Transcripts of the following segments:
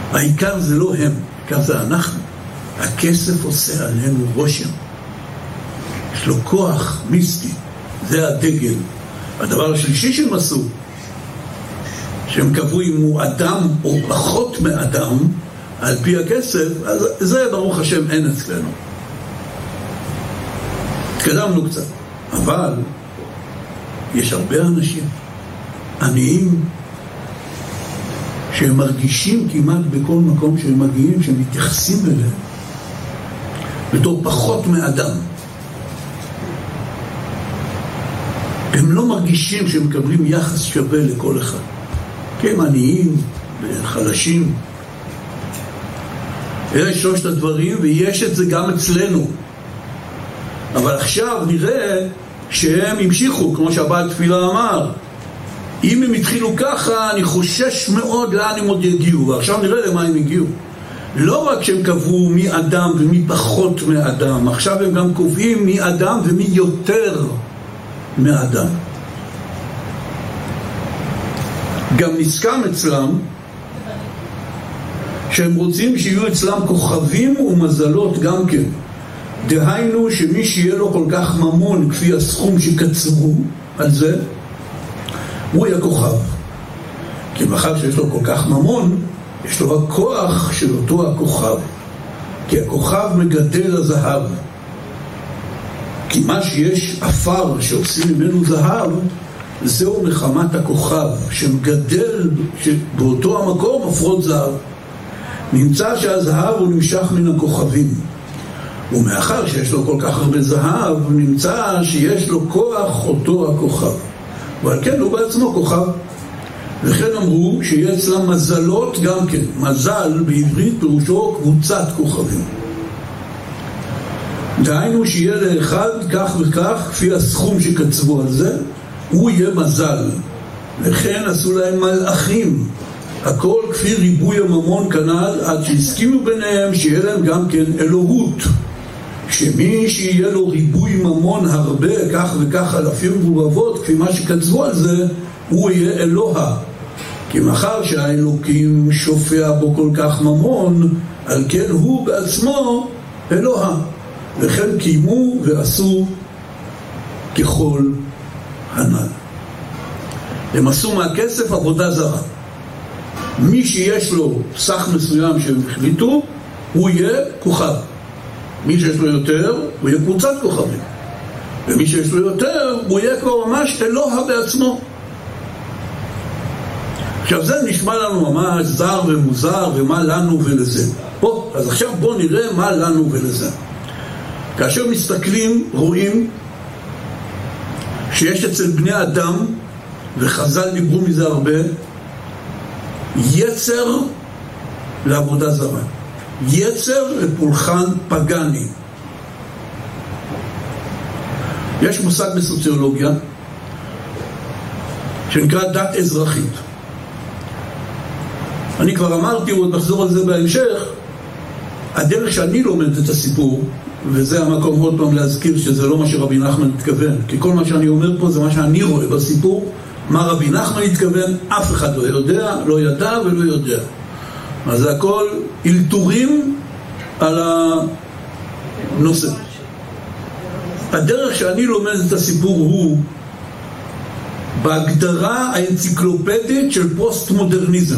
העיקר זה לא הם, העיקר זה אנחנו. הכסף עושה עלינו רושם, יש לו כוח מיסטי, זה הדגל. הדבר השלישי שהם עשו, שהם קבעו אם הוא אדם או פחות מאדם על פי הכסף, אז זה ברוך השם אין אצלנו. התקדמנו קצת, אבל יש הרבה אנשים עניים שהם מרגישים כמעט בכל מקום שהם מגיעים, שהם מתייחסים אליהם בתור פחות מאדם. הם לא מרגישים שהם מקבלים יחס שווה לכל אחד, כי הם עניים וחלשים. אלה שלושת הדברים, ויש את זה גם אצלנו. אבל עכשיו נראה שהם המשיכו, כמו שהבעל תפילה אמר, אם הם התחילו ככה, אני חושש מאוד לאן הם עוד יגיעו. ועכשיו נראה למה הם הגיעו. לא רק שהם קבעו מי אדם ומי פחות מאדם, עכשיו הם גם קובעים מי אדם ומי יותר מאדם. גם נסכם אצלם שהם רוצים שיהיו אצלם כוכבים ומזלות גם כן. דהיינו שמי שיהיה לו כל כך ממון כפי הסכום שקצבו על זה, הוא יהיה כוכב. כי מאחר שיש לו כל כך ממון, יש לו הכוח של אותו הכוכב. כי הכוכב מגדל הזהב. כי מה שיש אפר שעושים ממנו זהב, זהו מחמת הכוכב שמגדל באותו המקום אפרות זהב. נמצא שהזהב הוא נמשך מן הכוכבים, ומאחר שיש לו כל כך הרבה זהב, נמצא שיש לו כוח אותו הכוכב, ועל כן הוא בעצמו כוכב. וכן אמרו שיהיה אצלם מזלות גם כן. מזל בעברית פירושו קבוצת כוכבים. דהיינו שיהיה לאחד כך וכך כפי הסכום שקצבו על זה, הוא יהיה מזל. וכן עשו להם מלאכים, הכל כפי ריבוי הממון כנ"ל, עד שהסכימו ביניהם שיהיה להם גם כן אלוהות, שמי שיהיה לו ריבוי ממון הרבה, כך וכך אלפים ורבבות, כפי מה שקצבו על זה, הוא יהיה אלוה. כי מאחר שהאלוקים שופע בו כל כך ממון, על כן הוא בעצמו אלוה. וכן קיימו ועשו ככל הנ"ל. הם עשו מהכסף עבודה זרה. מי שיש לו סך מסוים שהם החליטו, הוא יהיה כוכב. מי שיש לו יותר, הוא יהיה קבוצת כוכבים. ומי שיש לו יותר, הוא יהיה כבר ממש אלוה בעצמו. עכשיו זה נשמע לנו ממש זר ומוזר, ומה לנו ולזה. אז עכשיו בואו נראה מה לנו ולזה. כאשר מסתכלים, רואים שיש אצל בני אדם, וחז"ל דיברו מזה הרבה, יצר לעבודה זרה, יצר לפולחן פגני. יש מושג בסוציולוגיה שנקרא דת אזרחית. אני כבר אמרתי, עוד נחזור על זה בהמשך, הדרך שאני לומד את הסיפור, וזה המקום עוד פעם להזכיר שזה לא מה שרבי נחמן התכוון, כי כל מה שאני אומר פה זה מה שאני רואה בסיפור. מה רבי נחמן התכוון, אף אחד לא יודע, לא ידע ולא יודע. אז זה הכל אלתורים על הנושא. הדרך שאני לומד את הסיפור הוא בהגדרה האנציקלופדית של פוסט-מודרניזם.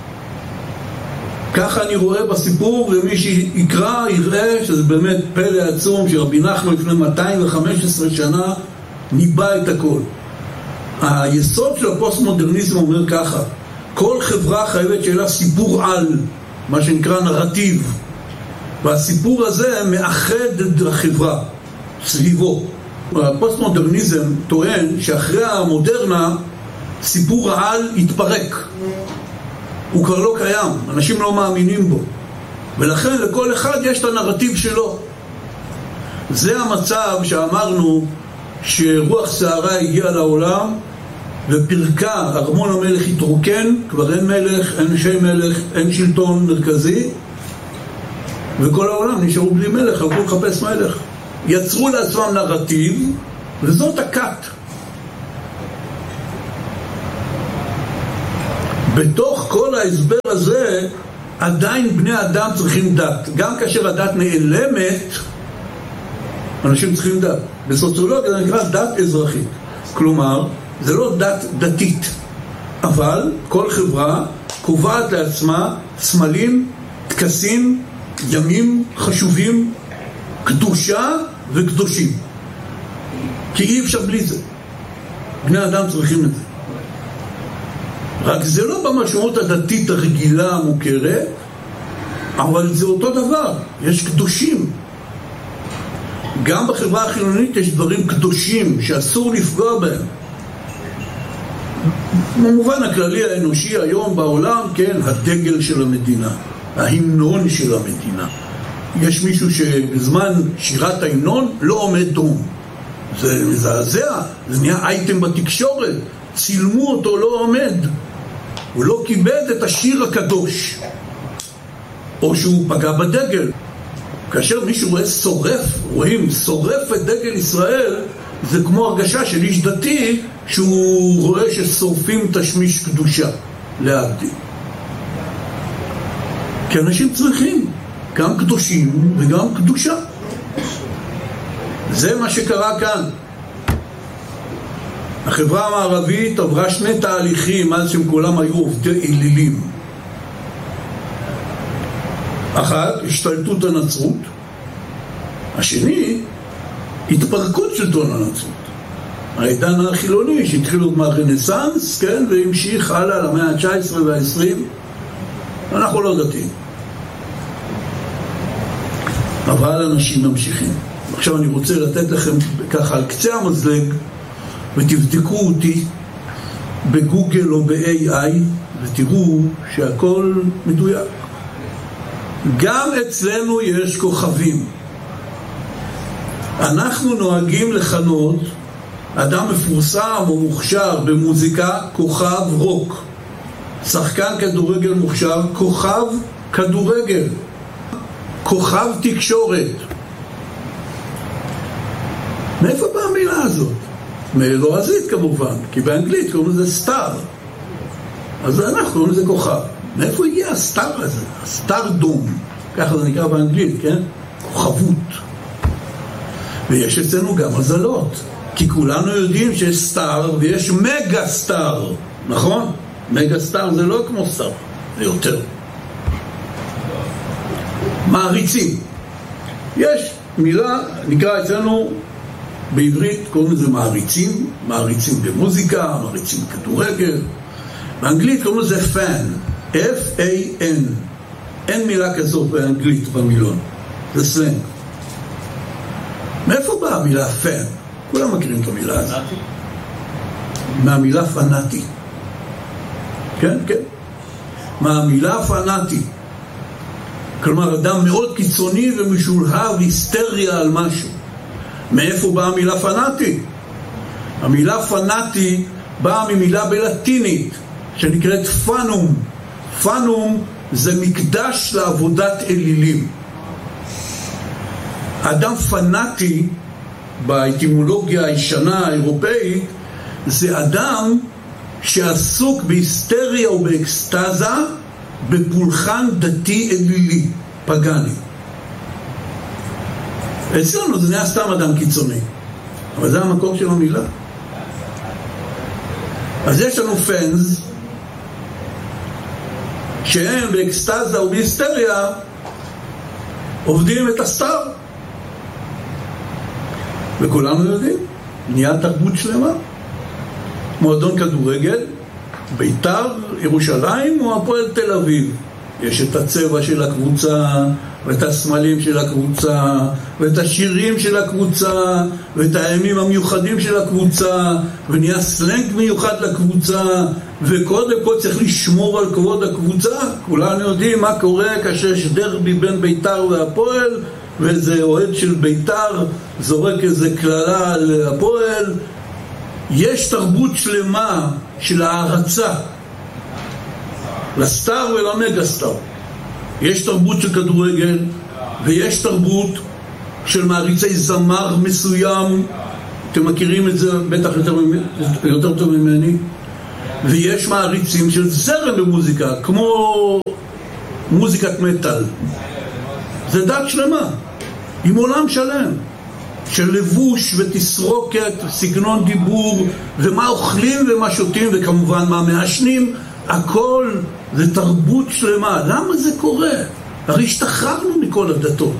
ככה אני רואה בסיפור, ומי שיקרא יראה שזה באמת פלא עצום שרבי נחמן לפני 215 שנה ניבא את הכל. היסוד של הפוסט-מודרניזם אומר ככה: כל חברה חייבת שיהיה לה סיפור על, מה שנקרא נרטיב, והסיפור הזה מאחד את החברה סביבו. הפוסט-מודרניזם טוען שאחרי המודרנה סיפור העל התפרק, הוא כבר לא קיים, אנשים לא מאמינים בו, ולכן לכל אחד יש את הנרטיב שלו. זה המצב שאמרנו שרוח סערה הגיעה לעולם ופרקה, ארמון המלך התרוקן, כבר אין מלך, אין שי מלך, אין שלטון מרכזי, וכל העולם נשארו בלי מלך, הלכו לחפש מלך. יצרו לעצמם נרטיב, וזאת הכת. בתוך כל ההסבר הזה, עדיין בני אדם צריכים דת. גם כאשר הדת נעלמת, אנשים צריכים דת. בסוציולוגיה זה נקרא דת אזרחית. כלומר, זה לא דת דתית, אבל כל חברה קובעת לעצמה סמלים, טקסים, ימים חשובים, קדושה וקדושים. כי אי אפשר בלי זה. בני אדם צריכים את זה. רק זה לא במשמעות הדתית הרגילה המוכרת, אבל זה אותו דבר. יש קדושים. גם בחברה החילונית יש דברים קדושים שאסור לפגוע בהם. במובן הכללי האנושי היום בעולם, כן, הדגל של המדינה, ההמנון של המדינה. יש מישהו שבזמן שירת ההמנון לא עומד דום. זה מזעזע, זה נהיה אייטם בתקשורת. צילמו אותו לא עומד. הוא לא כיבד את השיר הקדוש. או שהוא פגע בדגל. כאשר מישהו רואה שורף את דגל ישראל, זה כמו הרגשה של איש דתי שהוא רואה ששורפים תשמיש קדושה להבדיל. כי אנשים צריכים גם קדושים וגם קדושה. זה מה שקרה כאן. החברה המערבית עברה שני תהליכים אז שהם כולם היו עובדי אלילים. אחד, השתלטות הנצרות. השני, התפרקות שלטון הנצרות. העידן החילוני שהתחיל עוד מהרנסנס, כן, והמשיך הלאה למאה ה-19 וה-20. אנחנו לא דתיים. אבל אנשים ממשיכים. עכשיו אני רוצה לתת לכם ככה על קצה המזלג, ותבדקו אותי בגוגל או ב-AI, ותראו שהכל מדויק. גם אצלנו יש כוכבים. אנחנו נוהגים לכנות אדם מפורסם או מוכשר במוזיקה כוכב רוק, שחקן כדורגל מוכשר כוכב כדורגל, כוכב תקשורת. מאיפה באה המילה הזאת? מלועזית כמובן, כי באנגלית קוראים לזה סטאר, אז אנחנו קוראים לזה כוכב. מאיפה הגיע הסטאר הזה? הסטארדום, ככה זה נקרא באנגלית, כן? כוכבות. ויש אצלנו גם מזלות, כי כולנו יודעים שיש סטאר ויש מגה סטאר, נכון? מגה סטאר זה לא כמו סטאר, זה יותר. מעריצים. יש מילה, נקרא אצלנו בעברית, קוראים לזה מעריצים, מעריצים במוזיקה, מעריצים בכדורגל. באנגלית קוראים לזה פן, F-A-N. אין מילה כזאת באנגלית במילון, זה סלנג. מאיפה באה המילה פן? כולם מכירים את המילה הזאת. מהמילה פנאטי. כן, כן. מהמילה פנאטי. כלומר, אדם מאוד קיצוני ומשולהב, היסטריה על משהו. מאיפה באה המילה פנאטי? המילה פנאטי באה ממילה בלטינית שנקראת פנום. פנום זה מקדש לעבודת אלילים. אדם פנאטי באטימולוגיה הישנה האירופאית זה אדם שעסוק בהיסטריה ובאקסטזה בפולחן דתי אלילי, פגני. אצלנו זה נהיה סתם אדם קיצוני, אבל זה המקור של המילה. אז יש לנו פנס שהם באקסטזה ובהיסטריה עובדים את הסטאר, וכולנו יודעים, נהיה תרבות שלמה. מועדון כדורגל, בית"ר ירושלים או הפועל תל אביב, יש את הצבע של הקבוצה ואת הסמלים של הקבוצה ואת השירים של הקבוצה ואת הימים המיוחדים של הקבוצה, ונהיה סלנג מיוחד לקבוצה, וקודם כל צריך לשמור על כבוד הקבוצה. כולנו יודעים מה קורה כאשר יש דרבי בין בית"ר והפועל, ואיזה אוהד של בית"ר זורק איזה כללה על הפועל. יש תרבות שלמה של הערצה לסטאר ולמגה סטאר. יש תרבות של כדורגל, ויש תרבות של מעריצי זמר מסוים, אתם מכירים את זה בטח יותר טוב ממני. ויש מעריצים של זרם במוזיקה, כמו מוזיקת מטל. זה דת שלמה, עם עולם שלם, של לבוש ותסרוקת, סגנון דיבור, ומה אוכלים ומה שותים, וכמובן מה מעשנים, הכל זה תרבות שלמה. למה זה קורה? הרי השתחררנו מכל הדתות.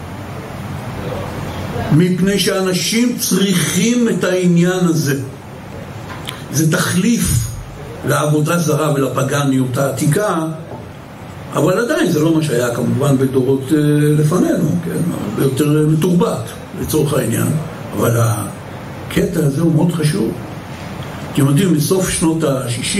מפני שאנשים צריכים את העניין הזה. זה תחליף לעבודה זרה ולפגניות העתיקה, אבל עדיין זה לא מה שהיה כמובן בדורות לפנינו, כן? הרבה יותר מתורבת לצורך העניין. אבל הקטע הזה הוא מאוד חשוב. אתם יודעים, מסוף שנות ה-60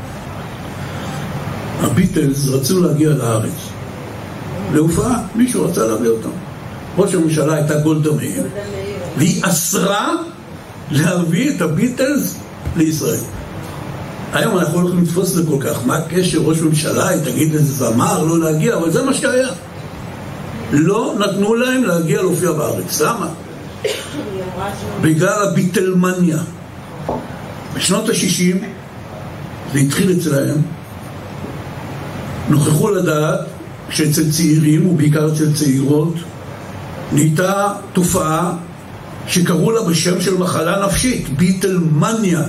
הביטלס רצו להגיע לארץ להופעה, מישהו רצה להביא אותם. ראש הממשלה הייתה גולדה מאיר, והיא אסרה להביא את הביטלס לישראל. היום אנחנו לא יכולים לתפוס את זה כל כך, מה הקשר ראש ממשלה, היא תגיד איזה זמר לא להגיע, אבל זה מה שהיה. לא נתנו להם להגיע להופיע בארץ. למה? בגלל הביטלמניה. בשנות ה-60 זה התחיל אצלהם, נוכחו לדעת שאצל צעירים ובעיקר אצל צעירות נהייתה תופעה שקראו לה בשם של מחלה נפשית, ביטלמניה.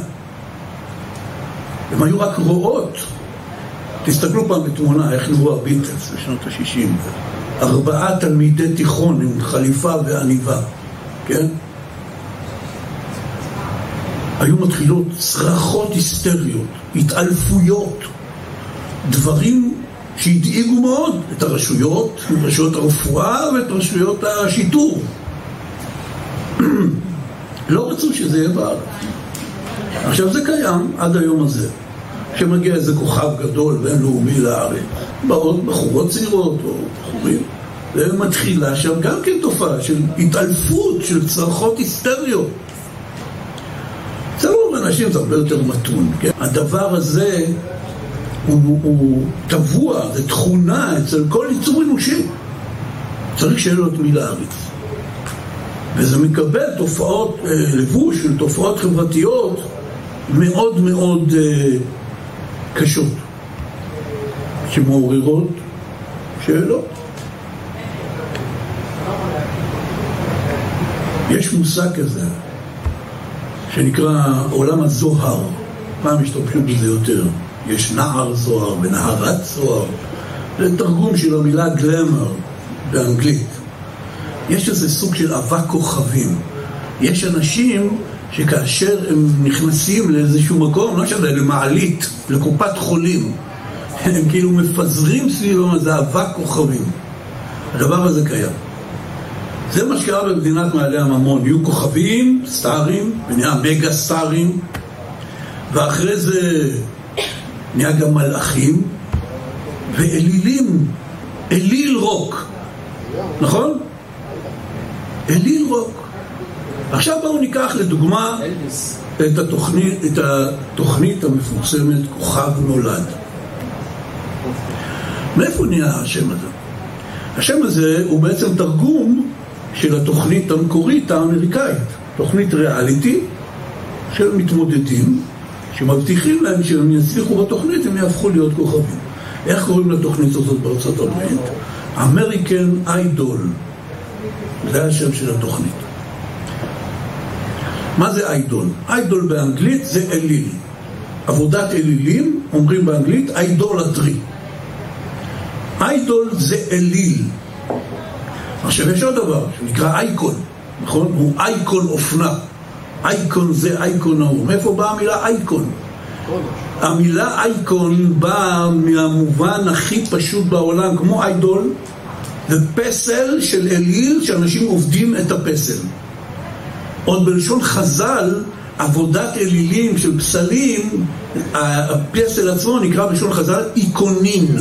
הם היו רק רואות. תסתכלו פעם בתמונה איך נראו הביטלס בשנות ה-60. 4 תלמידי תיכון עם חליפה ועניבה, כן? היו מתחילות צרחות היסטריות, התעלפויות, דברים שהדאיגו מאוד את הרשויות, את רשויות הרפואה ואת רשויות השיטור. לא רצו שזה יהיה בארץ. עכשיו זה קיים עד היום הזה. כשמגיע איזה כוכב גדול בינלאומי לארץ, באות בחורות צעירות או בחורים, ומתחילה שם גם כן תופעה של התעלפות, של צרחות היסטריות. זה לא אנשים, זה הרבה יותר מתון, כן? הדבר הזה הוא טבוע, זה תכונה אצל כל יצור אנושי. צריך שיהיה לו את מי לארץ. וזה מקבל תופעות לבוש של תופעות חברתיות מאוד מאוד קשות, שמעוררות שאלות. יש מושג כזה שנקרא עולם הזוהר. פעם השתמשו בזה יותר. יש נער זוהר ונערת זוהר. זה תרגום של המילה גלמר באנגלית. יש איזה סוג של אבק כוכבים. יש אנשים שכאשר הם נכנסים לאיזשהו מקום, לא שווה, למעלית, לקופת חולים, הם כאילו מפזרים סביבם איזה אבק כוכבים. הדבר הזה קיים. זה מה שקרה במדינת מעלה הממון. יהיו כוכבים, סטארים, ונהיה מגה סטארים, ואחרי זה נהיה גם מלאכים, ואלילים, אליל רוק. נכון? אליל רוק. עכשיו בואו ניקח לדוגמה את התוכנית המפורסמת כוכב נולד. מאיפה נהיה השם הזה? השם הזה הוא בעצם תרגום של התוכנית המקורית האמריקאית. תוכנית ריאליטי של מתמודדים שמבטיחים להם שהם יצליחו בתוכנית, הם יהפכו להיות כוכבים. איך קוראים לתוכנית הזאת בארצות הברית? American Idol. זה השם של התוכנית. מה זה איידול? איידול באנגלית זה אליל. עבודת אלילים, אומרים באנגלית איידולטרי. איידול זה אליל. עכשיו יש עוד דבר שנקרא אייקון, נכון? הוא אייקון אופנה. אייקון זה אייקון ההוא. מאיפה באה המילה אייקון? המילה אייקון באה מהמובן הכי פשוט בעולם, כמו איידול, זה פסל של אליל שאנשים עובדים את הפסל. עוד בלשון חז"ל, עבודת אלילים של פסלים, הפסל עצמו נקרא בלשון חז"ל איקונין.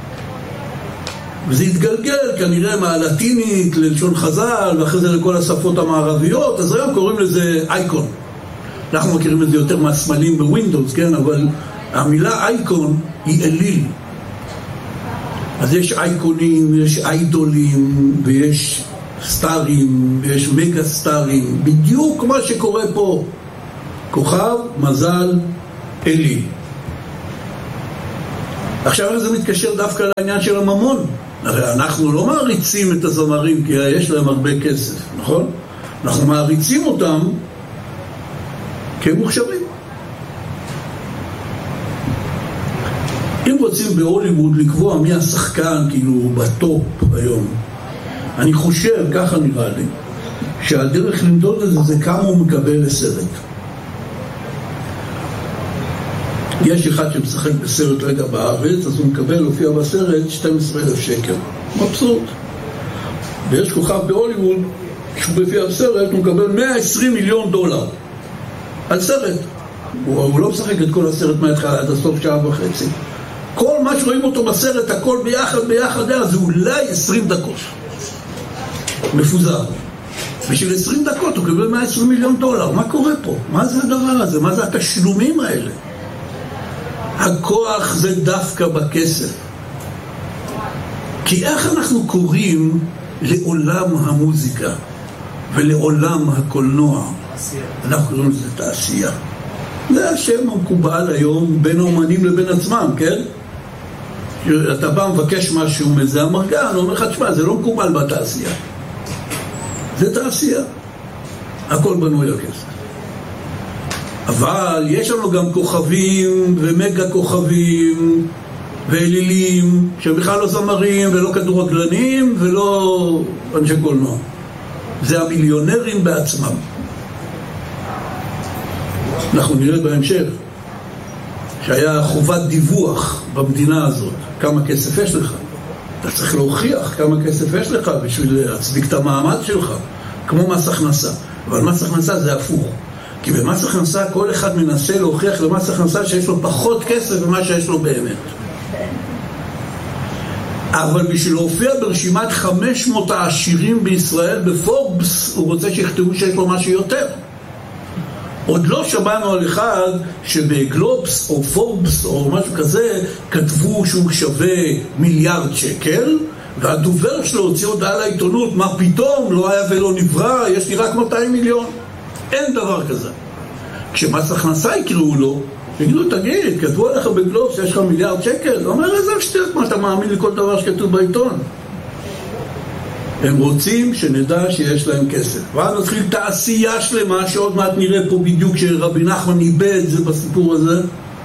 וזה התגלגל כנראה מהלטינית ללשון חז"ל, ואחרי זה לכל השפות המערביות, אז היום קוראים לזה אייקון. אנחנו מכירים את זה יותר מהסמלים בווינדוס, כן? אבל המילה אייקון היא אליל. אז יש אייקונים, יש איידולים, ויש סטארים, ויש מגה סטארים, בדיוק מה שקורה פה. כוכב, מזל, אליל. עכשיו זה מתקשר דווקא לעניין של הממון. הרי אנחנו לא מעריצים את הזמרים כי יש להם הרבה כסף, נכון? אנחנו מעריצים אותם כי הם מוכשרים. אם רוצים בהוליווד לקבוע מי השחקן כאילו בטופ היום, אני חושב, ככה נראה לי, שהדרך למדוד את זה כמה הוא מקבל לסרט. יש אחד שמשחק בסרט רגע בארץ, אז הוא מקבל להופיע בסרט 12,000 שקל. מבסוט. ויש כוכב בהוליווד, כשהוא מופיע בסרט, הוא מקבל 120 מיליון דולר על סרט. הוא לא משחק את כל הסרט מההתחלה עד הסוף שעה וחצי. כל מה שרואים אותו בסרט, הכל ביחד, זה אולי 20 דקות. מפוזר. בשביל 20 דקות הוא קיבל 120 מיליון דולר. מה קורה פה? מה זה הדבר הזה? מה זה התשלומים האלה? הכוח זה דווקא בכסף. כי איך אנחנו קוראים לעולם המוזיקה ולעולם הקולנוע? אנחנו קוראים לזה תעשייה. זה השם המקובל היום בין האומנים לבין עצמם, כן? אתה בא מבקש משהו מזה המרגן, הוא אומר לך, תשמע, זה לא מקובל בתעשייה. זה תעשייה. הכל בנוי על כסף. אבל יש לנו גם כוכבים ומגה כוכבים ואלילים שהם בכלל לא זמרים ולא כדורגלנים ולא אנשי קולנוע. זה המיליונרים בעצמם. אנחנו נראה בהמשך שהיה חובת דיווח במדינה הזאת. כמה כסף יש לך? אתה צריך להוכיח כמה כסף יש לך בשביל להצדיק את המעמד שלך, כמו מס הכנסה. אבל מס הכנסה זה הפוך. כי במס הכנסה כל אחד מנסה להוכיח למס הכנסה שיש לו פחות כסף ממה שיש לו באמת. אבל בשביל להופיע ברשימת 500 העשירים בישראל בפורבס, הוא רוצה שיכתבו שיש לו משהו יותר. עוד לא שמענו על אחד שבגלובס או פורבס או משהו כזה כתבו שהוא שווה מיליארד שקל, והדובר שלו הוציא הודעה לעיתונות, מה פתאום, לא היה ולא נברא, יש לי רק 200 מיליון. אין דבר כזה. כשמס הכנסה יקראו לו, יגידו, תגיד, כתבו עליך בגלובס שיש לך מיליארד שקל? הוא אומר, איזה שטויות, מה אתה מאמין לכל דבר שכתוב בעיתון? הם רוצים שנדע שיש להם כסף. ואז נתחיל תעשייה שלמה, שעוד מעט נראה פה בדיוק שרבי נחמן איבד זה בסיפור הזה,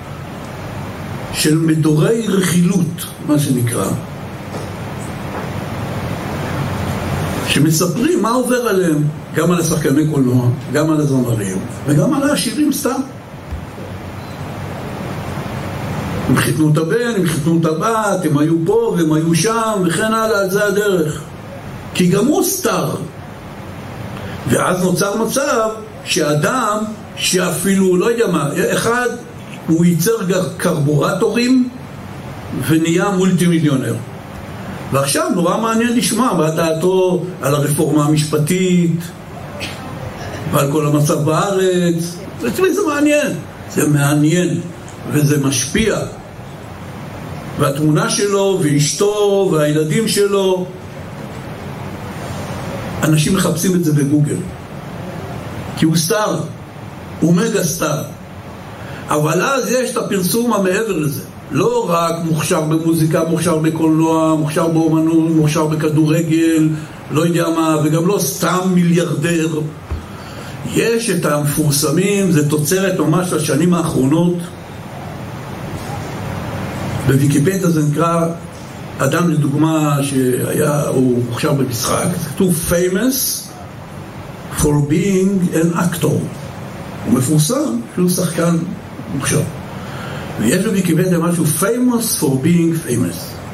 של מדורי רכילות, מה שנקרא, שמספרים מה עובר עליהם, גם על השחקני קולנוע, גם על הזמרים, וגם על העשירים סתם. הם חיתנו את הבן, הם חיתנו את הבת, הם היו פה והם היו שם, וכן הלאה, על זה הדרך. כי גם הוא סטאר. ואז נוצר מצב שאדם שאפילו, לא יודע מה, אחד, הוא ייצר קרבורטורים ונהיה מולטי מיליונר. ועכשיו נורא מעניין לשמוע מה דעתו על הרפורמה המשפטית ועל כל המצב בארץ. בעצמי זה מעניין. זה מעניין וזה משפיע. והתמונה שלו ואשתו והילדים שלו, אנשים מחפשים את זה בגוגל. כי הוא סטאר, הוא מגה סטאר. אבל אז יש את הפרסום המעבר לזה. לא רק מוכשר במוזיקה, מוכשר בקולנוע, מוכשר באומנות, מוכשר בכדורגל, לא יודע מה, וגם לא סתם מיליארדר. יש את המפורסמים, זה תוצרת ממש לשנים האחרונות. בוויקיפדיה זה נקרא אדם לדוגמה שהיה, הוא מוכשר במשחק, זה כתוב famous for being an actor. הוא מפורסם שהוא שחקן מוכשר. ויש בוויקיפדיה משהו famous for being famous.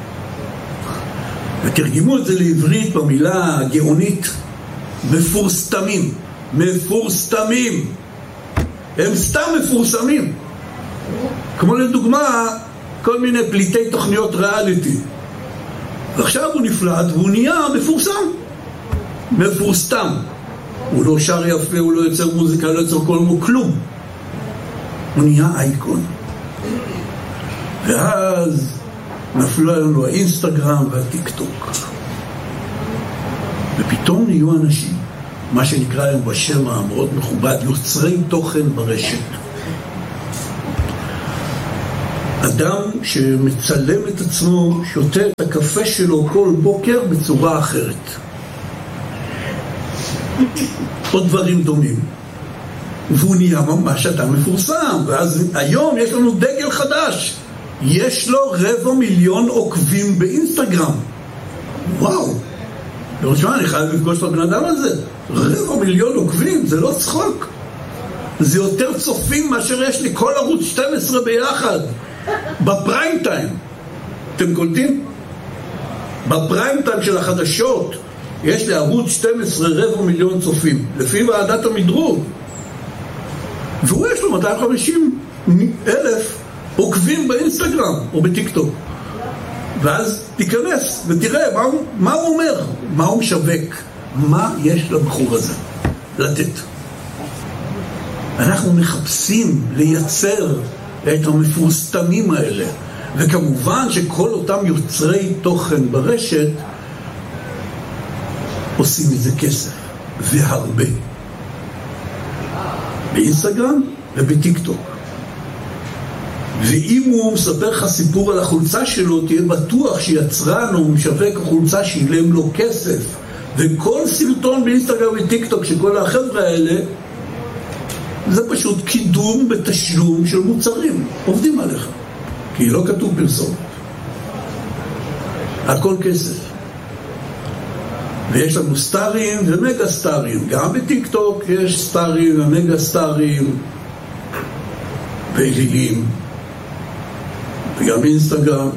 ותרגמו את זה לעברית במילה גאונית מפורסמים. מפורסמים. הם סתם מפורסמים. כמו לדוגמה כל מיני פליטי תוכניות ריאליטי. ועכשיו הוא נפלט והוא נהיה מפורסם. מפורסם. הוא לא שר יפה, הוא לא יוצר מוזיקה, לא יוצר כלום. הוא נהיה אייקון. ואז נפלו לנו האינסטגרם והטיקטוק. ופתאום נהיו אנשים, מה שנקרא להם בשם המאוד מכובד, יוצרי תוכן ברשת. אדם שמצלם את עצמו, שותה את הקפה שלו כל בוקר בצורה אחרת. עוד דברים דומים. והוא נהיה ממש אדם מפורסם. ואז היום יש לנו דגל חדש. יש לו 250,000 עוקבים באינסטגרם. וואו. תשמע, אני חייב לפגוש את הבן אדם הזה. 250,000 עוקבים, זה לא צחוק. זה יותר צופים מאשר יש לי כל ערוץ 12 ביחד. בפריים טיים. אתם קולטים? בפריים טיים של החדשות יש לערוץ 12 250,000 צופים לפי ועדת המדרוג, והוא יש לו 250,000 עוקבים באינסטגרם או בטיקטוק. ואז תיכנס ותראה מה הוא אומר, מה הוא משווק, מה יש לבחור הזה לתת. אנחנו מחפשים לייצר את המפורסמים האלה, וכמובן שכל אותם יוצרי תוכן ברשת עושים מזה כסף, והרבה, באינסטגרם ובטיקטוק. ואם הוא מספר לך סיפור על החולצה שלו, תהיה בטוח שיצרן או משווק החולצה שילם לו כסף. וכל סרטון באינסטגרם וטיקטוק שכל החבר'ה האלה, זה פשוט קידום בתשלום של מוצרים. עובדים עליך, כי לא כתוב פרסומת. הכל כסף. ויש לנו סטארים ומגה סטארים. גם בטיקטוק יש סטארים ומגה סטארים ואלילים. וגם באינסטגרם.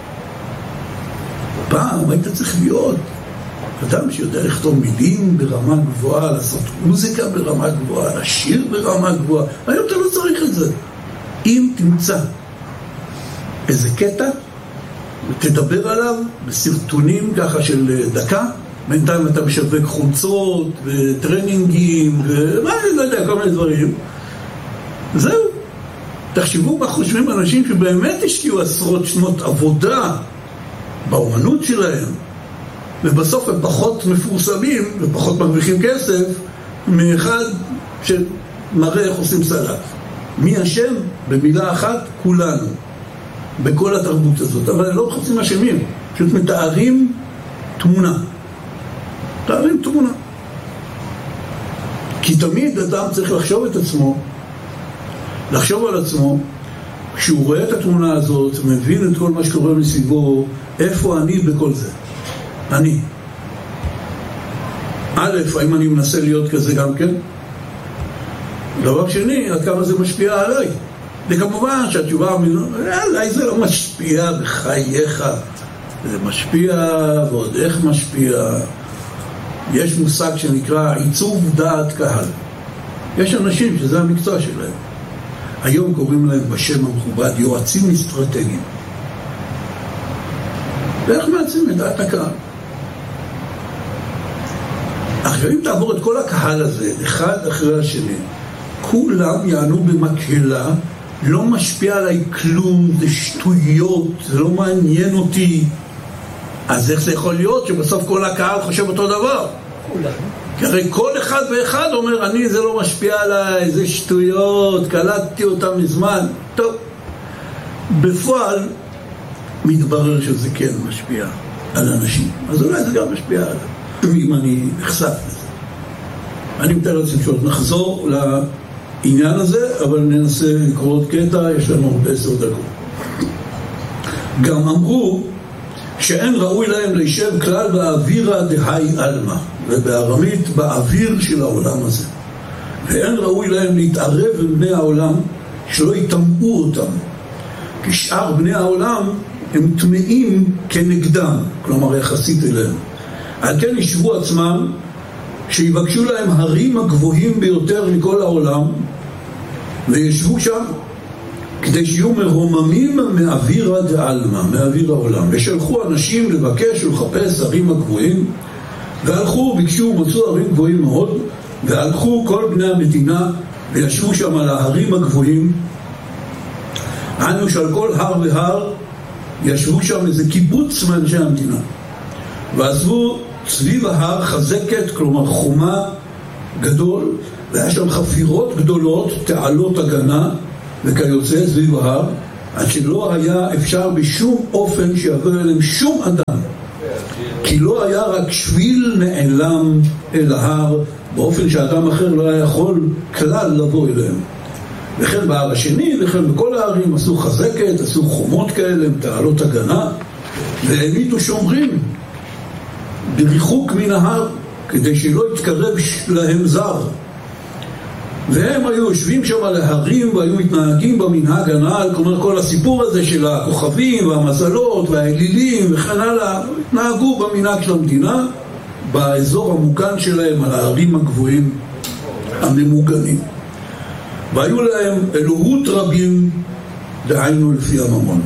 פעם היית צריך להיות אדם שיודע לכתוב מילים ברמה גבוהה, לעשות מוזיקה ברמה גבוהה, לשיר ברמה גבוהה. היום אתה לא צריך את זה. אם תמצא איזה קטע ותדבר עליו בסרטונים ככה של דקה, בינתיים אתה משווק חולצות וטרנינגים ומה אני לא יודע, כל מיני דברים, זהו. תחשבו מה חושבים אנשים שבאמת השקיעו עשרות שנות עבודה באומנות שלהם, ובסוף הם פחות מפורסמים ופחות מרוויחים כסף מאחד שמראה איך עושים סלט. מי אשם? במילה אחת, כולנו, בכל התרבות הזאת. אבל לא מחפשים אשמים, פשוט מתארים תמונה. מתארים תמונה. כי תמיד אדם צריך לחשוב את עצמו, לחשוב על עצמו, כשהוא רואה את התמונה הזאת, מבין את כל מה שקורה מסביבו, איפה אני בכל זה? אני. א', האם אני מנסה להיות כזה גם כן? דבר שני, עד כמה זה משפיע עליי? וכמובן שהתשובה, עליי זה לא משפיע בחייך. זה משפיע, ועוד איך משפיע. יש מושג שנקרא עיצוב דעת קהל. יש אנשים שזה המקצוע שלהם. היום קוראים להם בשם המכובד יועצים אסטרטגיים. ואיך מעצים את דעת הקהל? עכשיו אם תעבור את כל הקהל הזה, אחד אחרי השני, כולם יענו במקהלה, לא משפיע עליי כלום, זה שטויות, זה לא מעניין אותי. אז איך זה יכול להיות שבסוף כל הקהל חושב אותו דבר? כי הרי כל אחד ואחד אומר, אני זה לא משפיע עליי, זה שטויות, קלטתי אותם מזמן. טוב, בפועל מתברר שזה כן משפיע על אנשים, אז אולי זה גם משפיע עליי, אם אני נחשף לזה. אני מתאר לעצמי שעוד נחזור לעניין הזה, אבל ננסה לקרוא עוד קטע, יש לנו 10 דקות. גם אמרו שאין ראוי להם להישב כלל באווירה דהי אלמה, ובארמית באוויר של העולם הזה. ואין ראוי להם להתערב עם בני העולם, שלא יטמאו אותם. כי שאר בני העולם הם טמאים כנגדם, כלומר יחסית אליהם. על כן ישבו עצמם, שיבקשו להם הרים הגבוהים ביותר מכל העולם, וישבו שם, כדי שיהיו מרוממים מאווירה דעלמה, מאוויר העולם. ושלחו אנשים לבקש ולחפש הרים הגבוהים, והלכו, ביקשו, מצאו הרים גבוהים מאוד, והלכו כל בני המדינה, וישבו שם על ההרים הגבוהים. ענו שעל כל הר והר, ישבו שם איזה קיבוץ מאנשי המדינה. ועזבו סביב ההר חזקת, כלומר חומה גדול, והיה שם חפירות גדולות, תעלות הגנה, וכיוצא סביב ההר, עד שלא היה אפשר בשום אופן שיבוא אליהם שום אדם, כי לא היה רק שביל נעלם אל ההר, באופן שאדם אחר לא היה יכול כלל לבוא אליהם. וכן בהר השני, וכן בכל הערים עשו חזקת, עשו חומות כאלה, תעלות הגנה, והעמידו שומרים בריחוק מן ההר, כדי שלא יתקרב להם זר. והם היו יושבים שם על ההרים והיו מתנהגים במנהג הנ"ל, כלומר כל הסיפור הזה של הכוכבים והמזלות והאלילים וכן הלאה, התנהגו במנהג של המדינה, באזור המוגן שלהם, על הערים הגבוהים הממוגנים. והיו להם אלוהות רבים, דהיינו לפי הממון.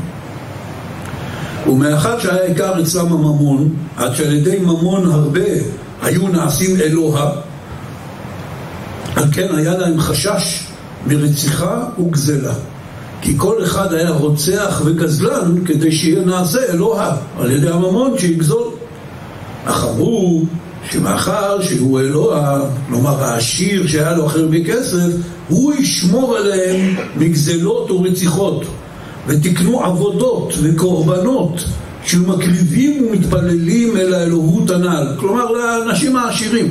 ומאחד שהיה עיקר אצלם הממון, עד שעל ידי ממון הרבה היו נעשים אלוה, על כן היה להם חשש מרציחה וגזלה, כי כל אחד היה רוצח וגזלן כדי שיהיה נעשה אלוה על ידי הממון שיגזול. אך אמרו שמאחר שהוא אלוה, כלומר העשיר שהיה לו אחר בכסף, הוא ישמור עליהם מגזלות ורציחות, ותקנו עבודות וקורבנות שמקריבים ומתפללים אל האלוהות הנ"ל, כלומר לאנשים העשירים.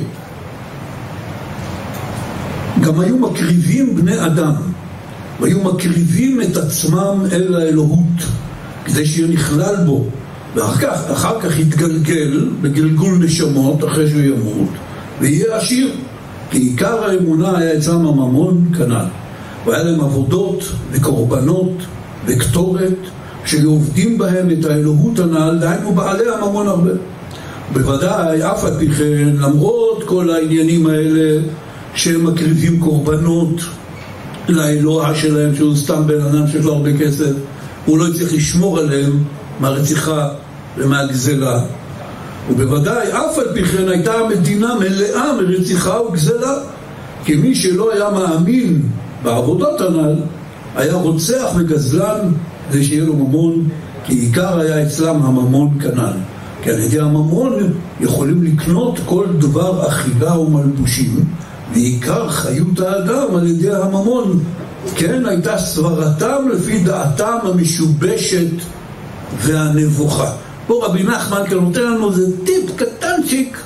גם היו מקריבים בני אדם, והיו מקריבים את עצמם אל האלוהות כדי שיהיה נכלל בו, ואחר כך יתגלגל בגלגול נשמות אחרי שהוא ימות ויהיה עשיר, כי עיקר האמונה היה אצלם הממון כנ"ל, והיה להם עבודות וקורבנות וקטורת שעובדים בהם את האלוהות הנ"ל, דהיינו בעלי הממון הרבה. בוודאי אף על פי כן, למרות כל העניינים האלה שהם מקריבים קורבנות לאלוה שלהם, שהוא סתם בן אדם שיש לו הרבה כסף, הוא לא צריך לשמור עליהם מהרציחה ומהגזלה. ובוודאי אף על פי כן הייתה המדינה מלאה מרציחה וגזלה, כי מי שלא היה מאמין בעבודות הנ"ל היה רוצח וגזלן כדי שיהיה לו ממון, כי עיקר היה אצלם הממון כנ"ל. כי על ידי הממון יכולים לקנות כל דבר אכילה ומלבושים, ועיקר חיות האדם על ידי הממון, כן, הייתה סברתם לפי דעתם המשובשת והנבוכה. פה רבי נחמן כאן נותן לנו זה טיפ קטנצ'יק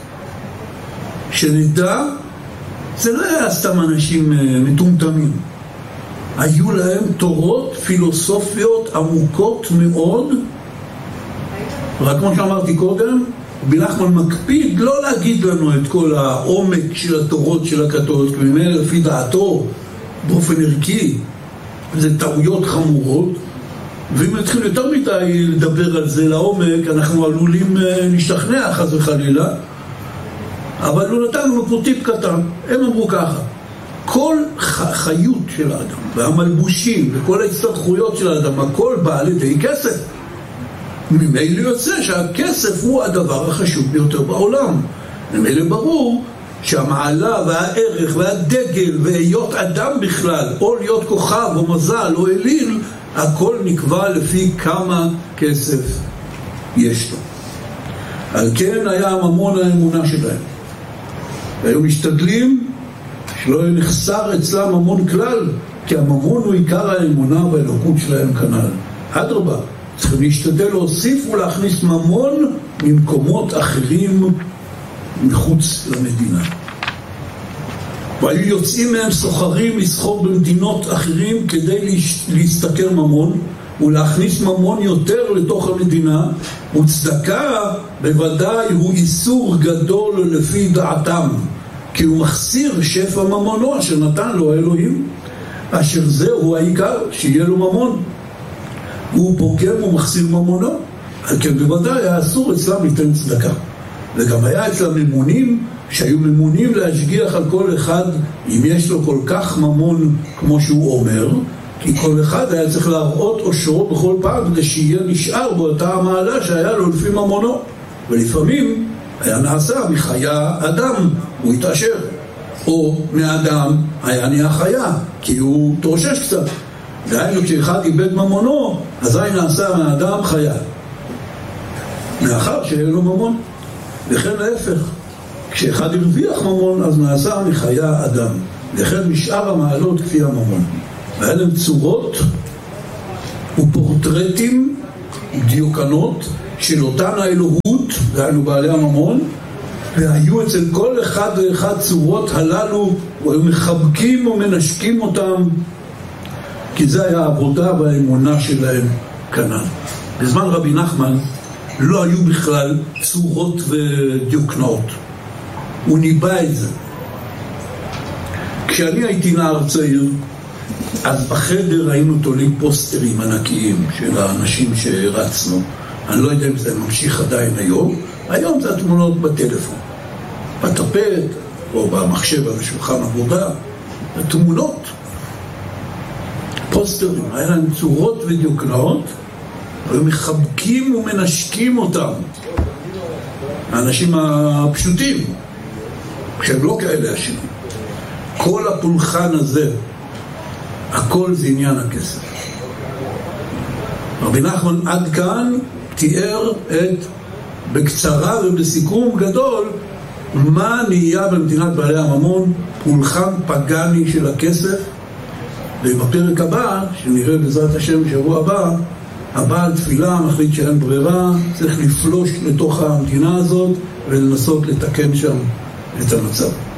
שנדע, זה לא היה סתם אנשים מטומטמים, היו להם תורות פילוסופיות עמוקות מאוד. רק כמו שאמרתי קודם, רבי נחמן מקפיד לא להגיד לנו את כל העומק של התורות של הקתוליות, כי ממילא לפי דעתו באופן ערכי זה טעויות חמורות, ואם נתחיל יותר מדי לדבר על זה לעומק אנחנו עלולים להשתכנע חס וחלילה. אבל הוא נתן לנו פה טיפ קטן. הם אמרו ככה: כל חיות של האדם והמלבושים וכל ההצטרכויות של האדם, הכל בא על ידי כסף. ממילא יוצא שהכסף הוא הדבר החשוב ביותר בעולם. ממילא ברור שהמעלה והערך והדגל והיות אדם בכלל, או להיות כוכב או מזל או אליל, הכל נקבע לפי כמה כסף יש לו. על כן היה הממון האמונה שלהם, והיו משתדלים שלא יהיה נחסר אצלם ממון כלל, כי הממון הוא עיקר האמונה והאלוקות שלהם כנ"ל. אדרבה, צריכים להשתדל להוסיף ולהכניס ממון ממקומות אחרים מחוץ למדינה. והיו יוצאים מהם סוחרים לסחור במדינות אחרים כדי להסתכר ממון ולהכניס ממון יותר לתוך המדינה. וצדקה בוודאי הוא איסור גדול לפי דעתם, כי הוא מחסיר שפע ממונו אשר נתן לו האלוהים, אשר זהו העיקר, שיהיה לו ממון. הוא פוגם ומחסיר ממונו, על כן בוודאי היה אסור אצלם ליתן צדקה. וגם היה אצלם ממונים שהיו ממונים להשגיח על כל אחד אם יש לו כל כך ממון כמו שהוא אומר, כי כל אחד היה צריך להראות אושרו בכל פעם כדי שיהיה נשאר באותה המעלה שהיה לו לפי ממונו. ולפעמים היה נעשה מחיה אדם, הוא התעשר, או מאדם היה נהיה חיה כי הוא תרושש קצת. דהיינו כשאחד איבד ממונו אזי נעשה מאדם חיה, מאחר שיהיה לו ממון. וכן להפך, כשאחד הרוויח ממון אז נעשה מחיה אדם, וכן משאר המעלות כפי הממון. והיה להם צורות ופוריות פורטרטים, דיוקנות, של אותן האלוהות, דהיינו בעלי הממון, והיו אצל כל אחד ואחד צורות הללו, והיו מחבקים ומנשקים אותם, כי זה היה העבודה והאמונה שלהם כנ"ל. בזמן רבי נחמן לא היו בכלל צורות ודיוקנאות. הוא ניבא את זה. כשאני הייתי נער צעיר, אז בחדר היינו תולים פוסטרים ענקיים של האנשים שרצנו. אני לא יודע אם זה ממשיך עדיין היום. היום זה התמונות בטלפון, בטפט או במחשב על השולחן עבודה. התמונות, פוסטרים, היה להם צורות ודיוקנאות, היו מחבקים ומנשקים אותם. האנשים הפשוטים, כשהם לא כאלה עשירים. כל הפולחן הזה, הכל זה עניין הכסף. רבי נחמן עד כאן תיאר בקצרה ובסיכום גדול מה נהיה במדינת בעלי הממון, פולחן פגני של הכסף. ובפרק הבא, שנראה בעזרת השם שבוע הבא, הבעל תפילה מחליט שאין ברירה, צריך לפלוש לתוך המדינה הזאת ולנסות לתקן שם את המצב.